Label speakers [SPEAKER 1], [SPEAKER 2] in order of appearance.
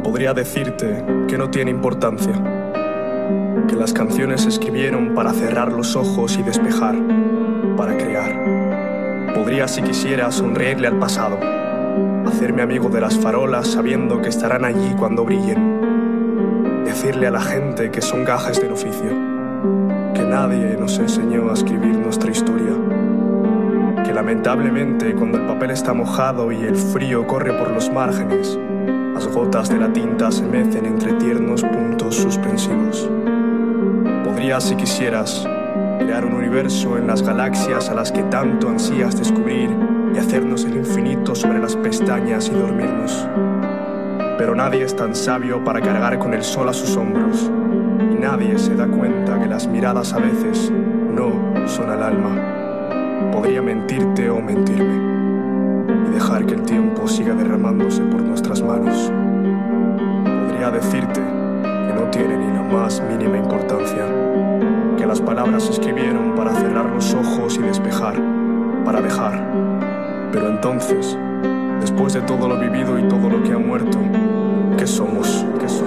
[SPEAKER 1] Podría decirte que no tiene importancia, que las canciones se escribieron para cerrar los ojos y despejar, para crear. Podría, si quisiera, sonreírle al pasado, hacerme amigo de las farolas sabiendo que estarán allí cuando brillen, decirle a la gente que son gajes del oficio, que nadie nos enseñó a escribir nuestra historia, que lamentablemente cuando el papel está mojado y el frío corre por los márgenes, las gotas de la tinta se mecen entre tiernos puntos suspensivos. Podrías, si quisieras, crear un universo en las galaxias a las que tanto ansías descubrir y hacernos el infinito sobre las pestañas y dormirnos. Pero nadie es tan sabio para cargar con el sol a sus hombros, y nadie se da cuenta que las miradas a veces no son al alma. Podría mentirte o mentirme y dejar que el tiempo siga derramándose por nuestras manos. Podría decirte que no tiene ni la más mínima importancia, que las palabras se escribieron para cerrar los ojos y despejar, para dejar. Pero entonces, después de todo lo vivido y todo lo que ha muerto, ¿qué somos?